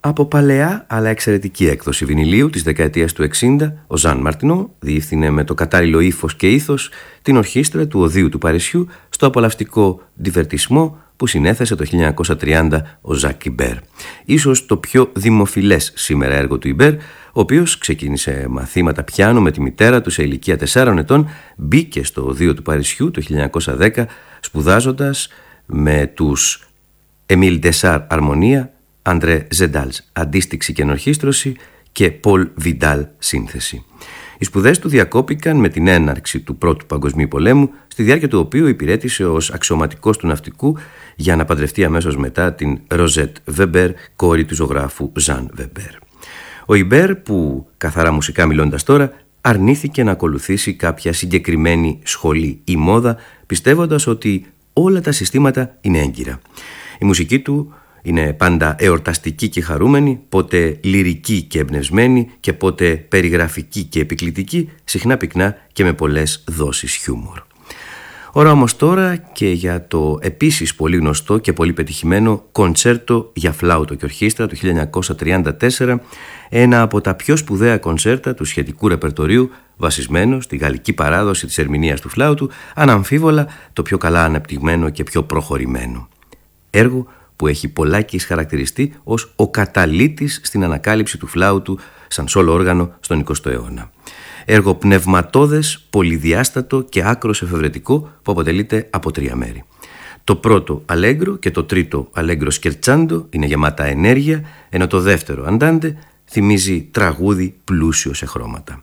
Από παλαιά αλλά εξαιρετική έκδοση βινιλίου της δεκαετίας του 60, ο Ζαν Μαρτινό διεύθυνε με το κατάλληλο ύφος και ήθος την ορχήστρα του Οδείου του Παρισιού στο απολαυστικό «Divertissement» που συνέθεσε το 1930 ο Ζακ Ιμπέρ. Ίσως το πιο δημοφιλές σήμερα έργο του Ιμπέρ, ο οποίος ξεκίνησε μαθήματα πιάνο με τη μητέρα του σε ηλικία 4 ετών, μπήκε στο Οδείο του Παρισιού το 1910 σπουδάζοντας με τους Εμίλ Ντεσάρ αρμονία, Αντρέ Ζεντάλς αντίστοιξη και ενορχήστρωση και Πολ Βιντάλ σύνθεση. Οι σπουδές του διακόπηκαν με την έναρξη του Πρώτου Παγκοσμίου Πολέμου, στη διάρκεια του οποίου υπηρέτησε ως αξιωματικός του ναυτικού για να παντρευτεί αμέσως μετά την Ροζέτ Βέμπερ, κόρη του ζωγράφου Ζαν Βέμπερ. Ο Ιμπέρ, που καθαρά μουσικά μιλώντας τώρα, αρνήθηκε να ακολουθήσει κάποια συγκεκριμένη σχολή ή μόδα, πιστεύοντας ότι όλα τα συστήματα είναι έγκυρα. Η μουσική του είναι πάντα εορταστική και χαρούμενη, πότε λυρική και εμπνευσμένη και πότε περιγραφική και επικλητική, συχνά πυκνά και με πολλές δόσεις χιούμορ. Ώρα όμως τώρα και για το επίσης πολύ γνωστό και πολύ πετυχημένο κοντσέρτο για φλάουτο και ορχήστρα του 1934, ένα από τα πιο σπουδαία κοντσέρτα του σχετικού ρεπερτορίου, βασισμένο στη γαλλική παράδοση της ερμηνείας του φλάουτου, αναμφίβολα το πιο καλά αναπτυγμένο και πιο προχωρημένο. Έργο που έχει πολλάκις χαρακτηριστεί ως ο καταλύτης στην ανακάλυψη του φλάουτου σαν σόλο όργανο στον 20ο αιώνα. Έργο πνευματώδες, πολυδιάστατο και άκρος εφευρετικό που αποτελείται από 3 μέρη. Το πρώτο αλέγκρο και το τρίτο αλέγκρο σκερτσάντο είναι γεμάτα ενέργεια, ενώ το δεύτερο αντάντε θυμίζει τραγούδι πλούσιο σε χρώματα.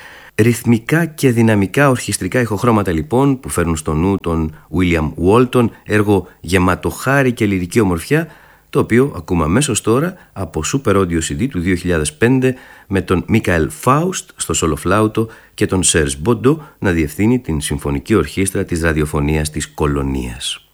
Ρυθμικά και δυναμικά ορχιστρικά ηχοχρώματα λοιπόν που φέρνουν στο νου τον William Walton, έργο γεμάτο χάρη και λυρική ομορφιά, το οποίο ακούμε αμέσως τώρα από Super Audio CD του 2005 με τον Michael Faust στο σολοφλάουτο και τον Serge Bodo να διευθύνει την συμφωνική ορχήστρα της ραδιοφωνίας της Κολονίας.